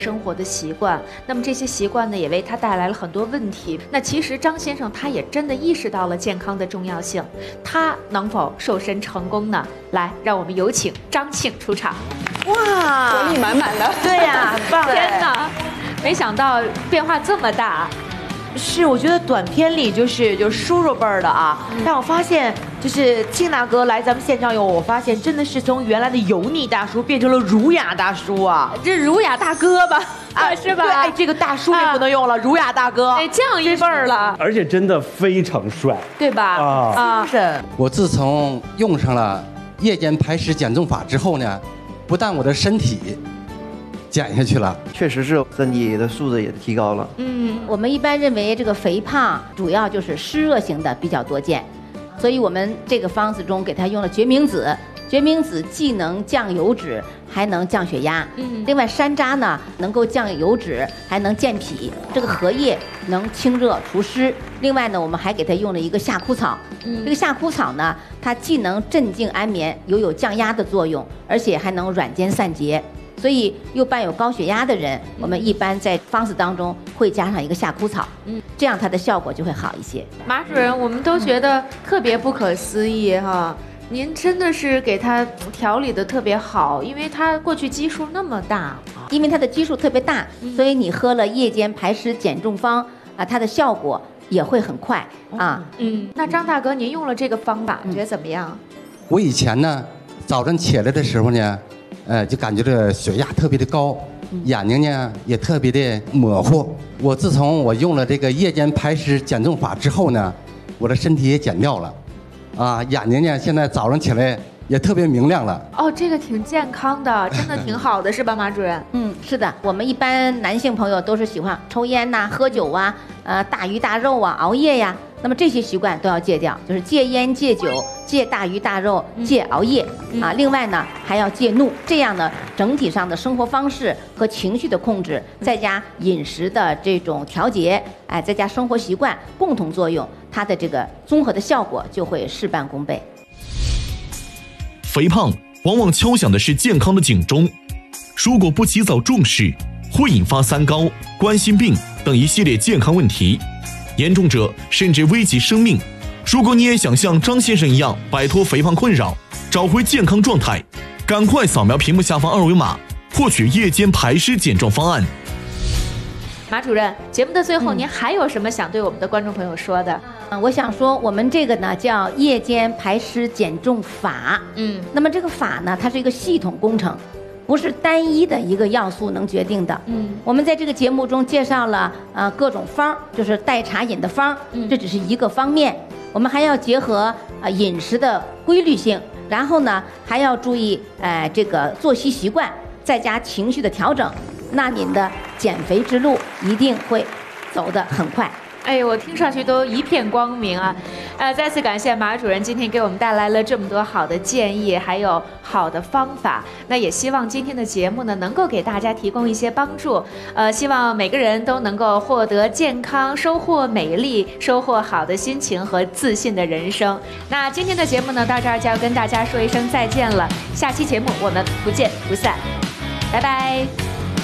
生活的习惯，那么这些习惯呢，也为他带来了很多问题。那其实张先生他也真的意识到了健康的重要性，他能否瘦身成功呢？来，让我们有请张庆出场。 哇，活力满满的， 对呀，很棒！ 天哪，没想到变化这么大。 是，我觉得短片里就是叔叔辈儿的啊，但我发现就是庆大哥来咱们现场以后，我发现真的是从原来的油腻大叔变成了儒雅大叔啊， 这儒雅大哥吧，是吧？ 对，哎，这个大叔也不能用了，儒雅大哥， 哎，降一辈儿了， 而且真的非常帅， 对吧？ 啊，是。 我自从用上了夜间排湿减重法之后呢，不但我的身体减下去了， 确实是身体的素质也提高了。 我们一般认为这个肥胖主要就是湿热型的比较多见，所以我们这个方子中给它用了决明子。决明子既能降油脂，还能降血压。另外山楂呢能够降油脂，还能健脾。这个荷叶能清热除湿。另外呢，我们还给它用了一个夏枯草。这个夏枯草呢，它既能镇静安眠，又有降压的作用，而且还能软坚散结。所以又伴有高血压的人，我们一般在方子当中会加上一个夏枯草，这样它的效果就会好一些。 马主任，我们都觉得特别不可思议哈，您真的是给他调理的特别好，因为他过去基数那么大， 因为它的基数特别大，所以你喝了夜间排湿减重方啊，它的效果也会很快啊。 那张大哥，您用了这个方法，觉得怎么样？ 我以前呢，早晨起来的时候呢，就感觉这血压特别的高，眼睛呢也特别的模糊。我自从我用了这个夜间排湿减重法之后呢，我的身体也减掉了，啊，眼睛呢现在早上起来也特别明亮了。 哦，这个挺健康的，真的挺好的，是吧，马主任？ 是的，我们一般男性朋友都是喜欢抽烟呐、喝酒啊、大鱼大肉啊、熬夜呀。那么这些习惯都要戒掉，就是戒烟、戒酒、戒大鱼大肉、戒熬夜啊。另外呢，还要戒怒，这样呢，整体上的生活方式和情绪的控制，再加饮食的这种调节，再加生活习惯共同作用，它的这个综合的效果就会事半功倍。 肥胖往往敲响的是健康的警钟，如果不及早重视，会引发三高、冠心病等一系列健康问题。严重者甚至危及生命。如果你也想像张先生一样摆脱肥胖困扰，找回健康状态，赶快扫描屏幕下方二维码，获取夜间排湿减重方案。 马主任，节目的最后，您还有什么想对我们的观众朋友说的？ 我想说，我们这个呢叫夜间排湿减重法。那么这个法呢，它是一个系统工程。不是单一的一个要素能决定的。我们在这个节目中介绍了各种方，就是代茶饮的方，这只是一个方面。我们还要结合饮食的规律性，然后呢还要注意这个作息习惯，再加情绪的调整，那您的减肥之路一定会走得很快。 哎，我听上去都一片光明啊！再次感谢马主任今天给我们带来了这么多好的建议，还有好的方法。那也希望今天的节目呢，能够给大家提供一些帮助。希望每个人都能够获得健康，收获美丽，收获好的心情和自信的人生。那今天的节目呢，到这儿就要跟大家说一声再见了。下期节目我们不见不散，拜拜。